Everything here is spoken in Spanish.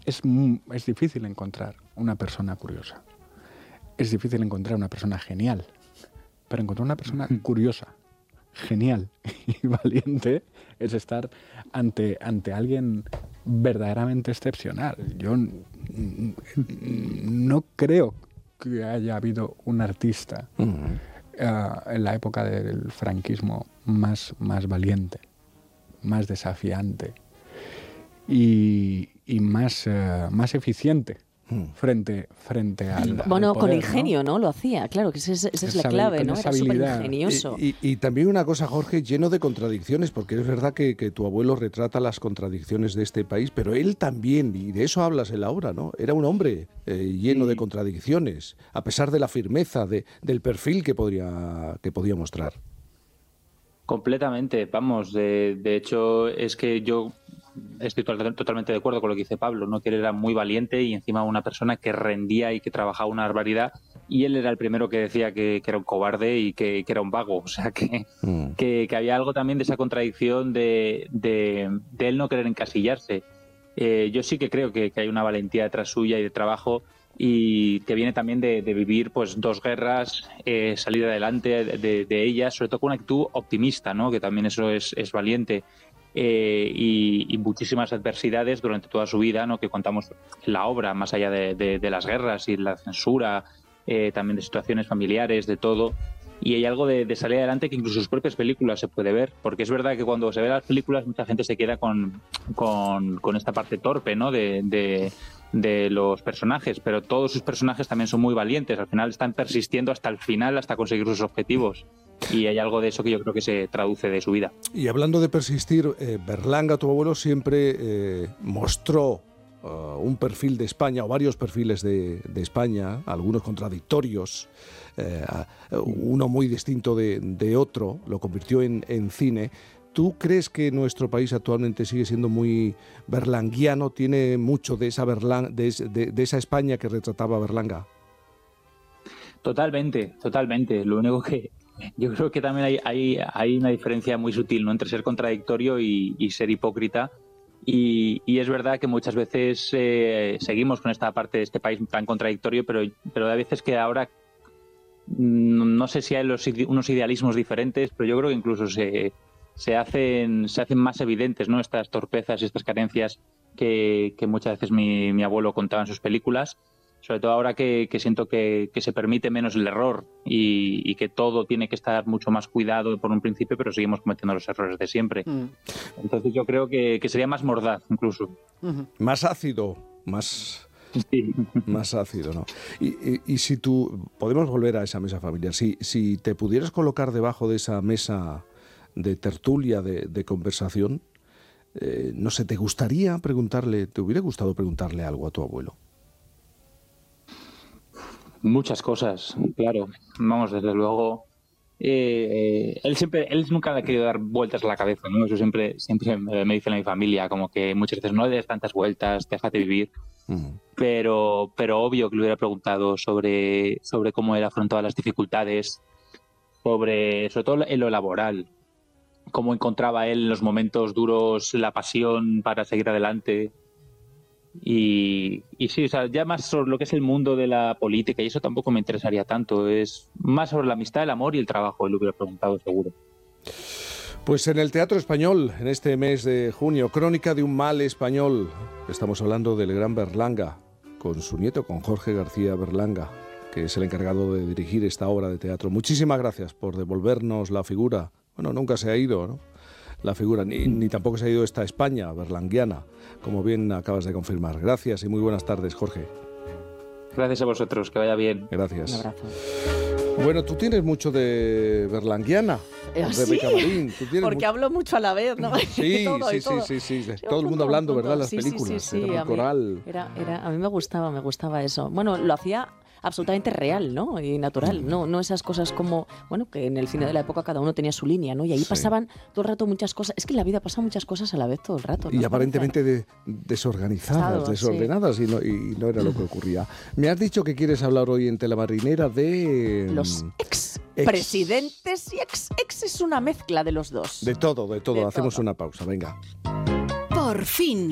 es difícil encontrar una persona curiosa. Es difícil encontrar una persona genial. Pero encontrar una persona curiosa, genial y valiente es estar ante alguien verdaderamente excepcional. Yo no creo que haya habido un artista en la época del franquismo más valiente, más desafiante y más eficiente frente al bueno, poder, con ingenio, ¿no? Lo hacía, claro, que esa es la clave, ¿no? Era súper ingenioso. Y también una cosa, Jorge, lleno de contradicciones, porque es verdad que tu abuelo retrata las contradicciones de este país, pero él también, y de eso hablas en la obra, ¿no? Era un hombre lleno de contradicciones, a pesar de la firmeza del perfil que podía mostrar. Completamente, vamos, de hecho es que yo estoy totalmente de acuerdo con lo que dice Pablo, ¿no? Que él era muy valiente y encima una persona que rendía y que trabajaba una barbaridad, y él era el primero que decía que era un cobarde y que era un vago, o sea que había algo también de esa contradicción de él no querer encasillarse. Yo sí que creo que hay una valentía detrás suya y de trabajo, y que viene también de vivir pues 2 guerras, salir adelante de ellas, sobre todo con una actitud optimista, ¿no? Que también eso es valiente. Y muchísimas adversidades durante toda su vida, ¿no? Que contamos en la obra, más allá de las guerras y la censura, también de situaciones familiares, de todo. Y hay algo de salir adelante que incluso en sus propias películas se puede ver, porque es verdad que cuando se ve las películas mucha gente se queda con esta parte torpe, ¿no? de los personajes, pero todos sus personajes también son muy valientes, al final están persistiendo hasta el final, hasta conseguir sus objetivos, y hay algo de eso que yo creo que se traduce de su vida. Y hablando de persistir, Berlanga, tu abuelo, siempre mostró un perfil de España, o varios perfiles de España, algunos contradictorios, uno muy distinto de otro, lo convirtió en cine. ¿Tú crees que nuestro país actualmente sigue siendo muy berlanguiano? ¿Tiene mucho de esa de esa España que retrataba Berlanga? Totalmente. Lo único que yo creo que también hay una diferencia muy sutil, ¿no? Entre ser contradictorio y ser hipócrita. Y es verdad que muchas veces seguimos con esta parte de este país tan contradictorio, pero hay veces que ahora no sé si hay unos idealismos diferentes, pero yo creo que incluso se hacen más evidentes, ¿no? Estas torpezas y estas carencias que muchas veces mi abuelo contaba en sus películas, sobre todo ahora que siento que se permite menos el error y que todo tiene que estar mucho más cuidado por un principio, pero seguimos cometiendo los errores de siempre. Entonces yo creo que sería más mordaz incluso. Más ácido, más ácido, ¿no? Y si podemos volver a esa mesa familiar, si te pudieras colocar debajo de esa mesa de tertulia, de conversación, no sé, ¿te hubiera gustado preguntarle algo a tu abuelo? Muchas cosas, claro. Vamos, desde luego. Él nunca le ha querido dar vueltas a la cabeza, ¿no? Eso siempre me dice mi familia, como que muchas veces no le des tantas vueltas, déjate vivir. Pero obvio que le hubiera preguntado sobre cómo él afrontaba las dificultades, sobre todo en lo laboral, cómo encontraba él en los momentos duros la pasión para seguir adelante. Y sí, o sea, ya más sobre lo que es el mundo de la política, y eso tampoco me interesaría tanto, es más sobre la amistad, el amor y el trabajo, él lo hubiera preguntado seguro. Pues en el Teatro Español, en este mes de junio, Crónica de un mal español, estamos hablando del gran Berlanga, con su nieto, con Jorge García Berlanga, que es el encargado de dirigir esta obra de teatro. Muchísimas gracias por devolvernos la figura. Bueno, nunca se ha ido, ¿no?, la figura, ni tampoco se ha ido esta España berlanguiana, como bien acabas de confirmar. Gracias y muy buenas tardes, Jorge. Gracias a vosotros, que vaya bien. Gracias. Un abrazo. Bueno, tú tienes mucho de berlanguiana, Rebeca Marín. Porque hablo mucho a la vez, ¿no? Sí. Todo el mundo hablando, ¿verdad? Las sí, películas, sí. el coral. A mí me gustaba eso. Bueno, lo hacía absolutamente real, ¿no? Y natural, no esas cosas como, bueno, que en el cine de la época cada uno tenía su línea, ¿no? Y ahí pasaban todo el rato muchas cosas. Es que en la vida pasan muchas cosas a la vez todo el rato, ¿no? Y aparentemente desordenadas, y no era lo que ocurría. Me has dicho que quieres hablar hoy en Telemarinera de... los ex-presidentes y ex es una mezcla de los dos. De todo. Hacemos una pausa, venga. Por fin.